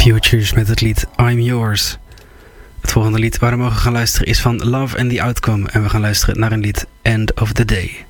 Futures met het lied I'm Yours. Het volgende lied waar we mogen gaan luisteren is van Love and the Outcome. En we gaan luisteren naar een lied End of the Day.